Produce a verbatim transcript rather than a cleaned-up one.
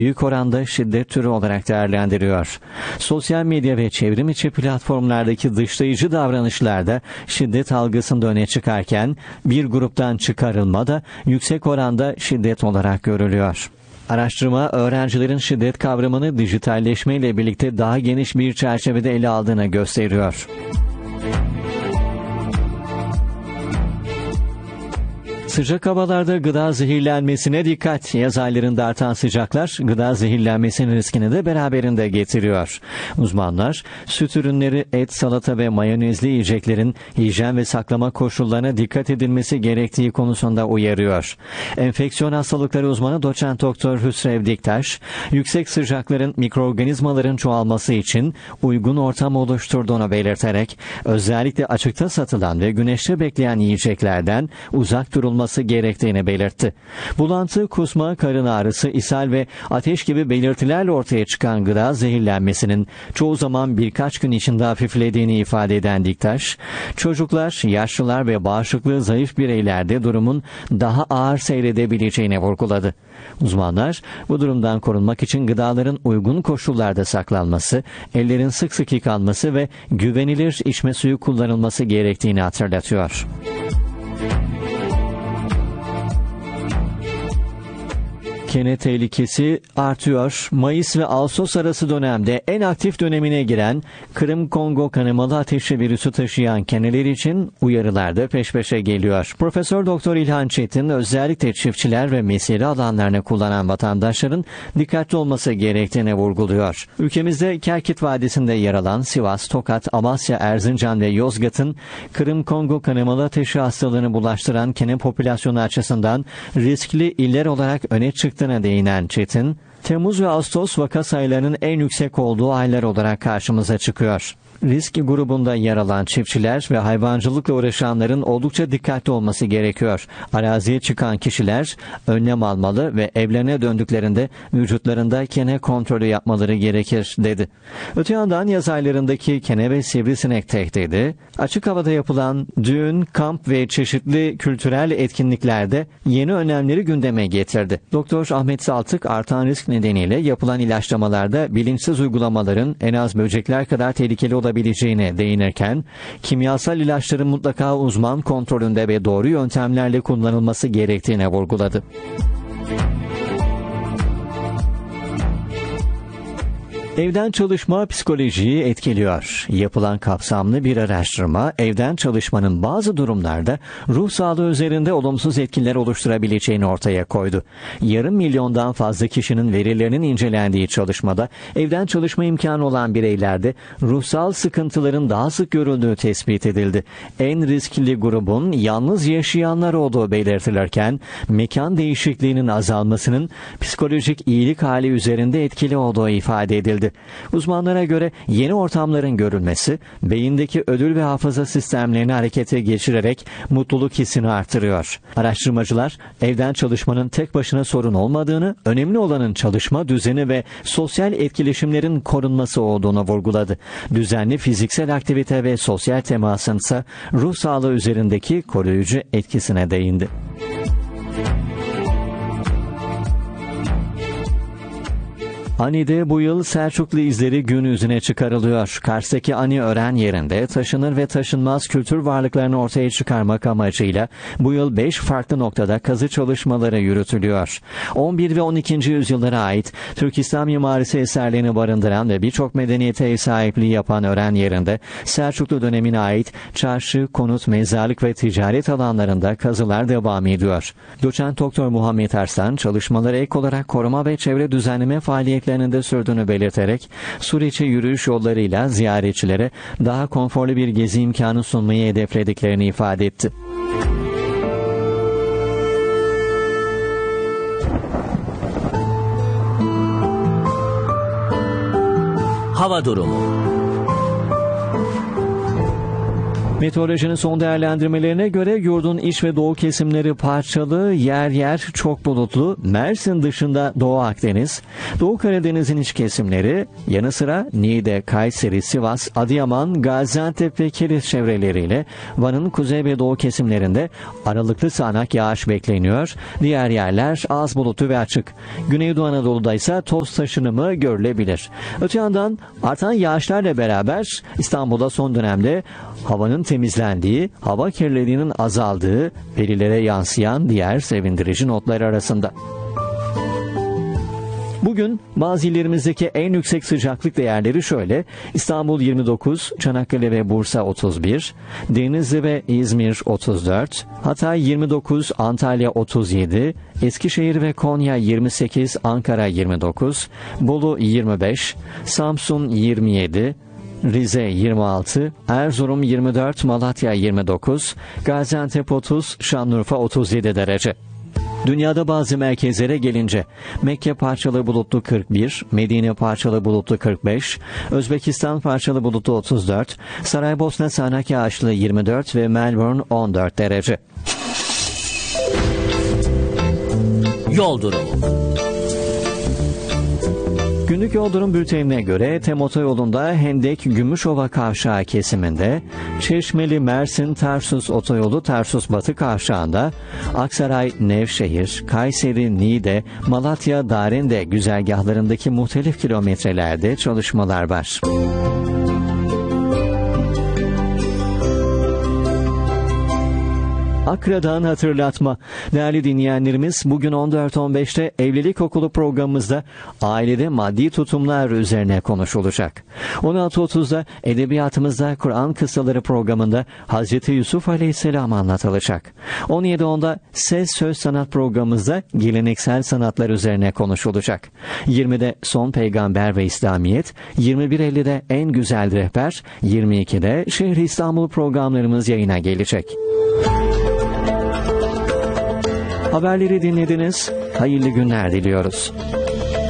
büyük oranda şiddet türü olarak değerlendiriyor. Sosyal medya ve çevrim içi platformlardaki dışlayıcı davranışlar da şiddet algısında öne çıkarken bir gruptan çıkarılma da yüksek oranda şiddet olarak görülüyor. Araştırma, öğrencilerin şiddet kavramını dijitalleşme ile birlikte daha geniş bir çerçevede ele aldığını gösteriyor. Sıcak havalarda gıda zehirlenmesine dikkat. Yaz aylarında artan sıcaklar gıda zehirlenmesinin riskini de beraberinde getiriyor. Uzmanlar, süt ürünleri, et, salata ve mayonezli yiyeceklerin hijyen ve saklama koşullarına dikkat edilmesi gerektiği konusunda uyarıyor. Enfeksiyon hastalıkları uzmanı doçent doktor Hüsrev Diktaş, yüksek sıcakların mikroorganizmaların çoğalması için uygun ortam oluşturduğunu belirterek, özellikle açıkta satılan ve güneşte bekleyen yiyeceklerden uzak durulması gerektiğini belirtti. Bulantı, kusma, karın ağrısı, ishal ve ateş gibi belirtilerle ortaya çıkan gıda zehirlenmesinin çoğu zaman birkaç gün içinde hafiflediğini ifade eden Diktaş, çocuklar, yaşlılar ve bağışıklığı zayıf bireylerde durumun daha ağır seyredebileceğini vurguladı. Uzmanlar, bu durumdan korunmak için gıdaların uygun koşullarda saklanması, ellerin sık sık yıkanması ve güvenilir içme suyu kullanılması gerektiğini hatırlatıyor. Kene tehlikesi artıyor. Mayıs ve Ağustos arası dönemde en aktif dönemine giren Kırım-Kongo kanamalı ateşli virüsü taşıyan keneler için uyarılar da peş peşe geliyor. Profesör Doktor İlhan Çetin özellikle çiftçiler ve mesire alanlarını kullanan vatandaşların dikkatli olması gerektiğini vurguluyor. Ülkemizde Kerkit Vadisi'nde yer alan Sivas, Tokat, Amasya, Erzincan ve Yozgat'ın Kırım-Kongo kanamalı ateşi hastalığını bulaştıran kene popülasyonu açısından riskli iller olarak öne çıktı değinen Çetin, Temmuz ve Ağustos vaka sayılarının en yüksek olduğu aylar olarak karşımıza çıkıyor. Risk grubunda yer alan çiftçiler ve hayvancılıkla uğraşanların oldukça dikkatli olması gerekiyor. Araziye çıkan kişiler önlem almalı ve evlerine döndüklerinde vücutlarında kene kontrolü yapmaları gerekir, dedi. Öte yandan yaz aylarındaki kene ve sivrisinek tehdidi, açık havada yapılan düğün, kamp ve çeşitli kültürel etkinliklerde yeni önlemleri gündeme getirdi. Doktor Ahmet Saltık, artan risk nedeniyle yapılan ilaçlamalarda bilinçsiz uygulamaların en az böcekler kadar tehlikeli olabileceğini değinirken, kimyasal ilaçların mutlaka uzman kontrolünde ve doğru yöntemlerle kullanılması gerektiğine vurguladı. Evden çalışma psikolojiyi etkiliyor. Yapılan kapsamlı bir araştırma, evden çalışmanın bazı durumlarda ruh sağlığı üzerinde olumsuz etkiler oluşturabileceğini ortaya koydu. Yarım milyondan fazla kişinin verilerinin incelendiği çalışmada, evden çalışma imkanı olan bireylerde ruhsal sıkıntıların daha sık görüldüğü tespit edildi. En riskli grubun yalnız yaşayanlar olduğu belirtilirken, mekan değişikliğinin azalmasının psikolojik iyilik hali üzerinde etkili olduğu ifade edildi. Uzmanlara göre yeni ortamların görülmesi, beyindeki ödül ve hafıza sistemlerini harekete geçirerek mutluluk hissini artırıyor. Araştırmacılar, evden çalışmanın tek başına sorun olmadığını, önemli olanın çalışma düzeni ve sosyal etkileşimlerin korunması olduğunu vurguladı. Düzenli fiziksel aktivite ve sosyal temasın ise ruh sağlığı üzerindeki koruyucu etkisine değindi. Ani'de bu yıl Selçuklu izleri gün yüzüne çıkarılıyor. Kars'taki Ani öğren yerinde taşınır ve taşınmaz kültür varlıklarını ortaya çıkarmak amacıyla bu yıl beş farklı noktada kazı çalışmaları yürütülüyor. on bir ve on ikinci yüzyıllara ait Türk İslam mimarisi eserlerini barındıran ve birçok medeniyete ev sahipliği yapan öğren yerinde Selçuklu dönemine ait çarşı, konut, mezarlık ve ticaret alanlarında kazılar devam ediyor. Doçent Doktor Muhammed Arslan çalışmaları ek olarak koruma ve çevre düzenleme faaliyetleri de sürdüğünü belirterek sur içi yürüyüş yollarıyla ziyaretçilere daha konforlu bir gezi imkanı sunmayı hedeflediklerini ifade etti. Hava durumu. Meteorolojinin son değerlendirmelerine göre yurdun iç ve doğu kesimleri parçalı, yer yer çok bulutlu. Mersin dışında Doğu Akdeniz, Doğu Karadeniz'in iç kesimleri, yanı sıra Niğde, Kayseri, Sivas, Adıyaman, Gaziantep ve Kilis çevreleriyle Van'ın kuzey ve doğu kesimlerinde aralıklı sağanak yağış bekleniyor. Diğer yerler az bulutlu ve açık. Güneydoğu Anadolu'da ise toz taşınımı görülebilir. Öte yandan artan yağışlarla beraber İstanbul'da son dönemde havanın temizlendiği, hava kirliliğinin azaldığı, verilere yansıyan diğer sevindirici notlar arasında. Bugün bazı illerimizdeki en yüksek sıcaklık değerleri şöyle: İstanbul yirmi dokuz, Çanakkale ve Bursa otuz bir, Denizli ve İzmir otuz dört, Hatay yirmi dokuz, Antalya otuz yedi, Eskişehir ve Konya yirmi sekiz, Ankara yirmi dokuz, Bolu yirmi beş, Samsun yirmi yedi, Rize yirmi altı, Erzurum yirmi dört, Malatya yirmi dokuz, Gaziantep otuz, Şanlıurfa otuz yedi derece. Dünyada bazı merkezlere gelince Mekke parçalı bulutlu kırk bir, Medine parçalı bulutlu kırk beş, Özbekistan parçalı bulutlu otuz dört, Saraybosna sağanak yağışlı yirmi dört ve Melbourne on dört derece. Yol durumu. Günlük yol durum bültenine göre TEM otoyolunda Hendek Gümüşova kavşağı kesiminde, Çeşmeli Mersin Tarsus otoyolu Tarsus Batı kavşağında, Aksaray Nevşehir, Kayseri Niğde, Malatya Darende güzergahlarındaki muhtelif kilometrelerde çalışmalar var. Akra'dan hatırlatma. Değerli dinleyenlerimiz, bugün on dört on beşte Evlilik Okulu programımızda ailede maddi tutumlar üzerine konuşulacak. on altı otuzda Edebiyatımızda Kur'an Kıssaları programında Hazreti Yusuf Aleyhisselam anlatılacak. on yedi onda Ses Söz Sanat programımızda geleneksel sanatlar üzerine konuşulacak. yirmide Son Peygamber ve İslamiyet, yirmi bir ellide En Güzel Rehber, yirmi ikide Şehri İstanbul programlarımız yayına gelecek. Haberleri dinlediniz. Hayırlı günler diliyoruz.